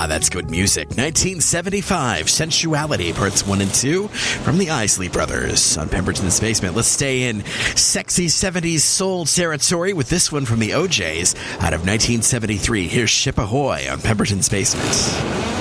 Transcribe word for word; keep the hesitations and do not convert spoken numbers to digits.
that's good music. nineteen seventy-five, Sensuality, parts one and two from the Isley Brothers on Pemberton's Basement. Let's stay in sexy seventies soul territory with this one from the O Js out of nineteen seventy-three. Here's Ship Ahoy on Pemberton's Basement.